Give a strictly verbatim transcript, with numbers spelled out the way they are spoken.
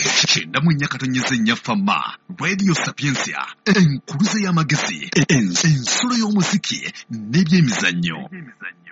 kyenda mu nnya katonnyeza ennyafamma Radio Sapiensia enkuluze y'amagezi ensulo y'omuziki n'ebyemizannyo.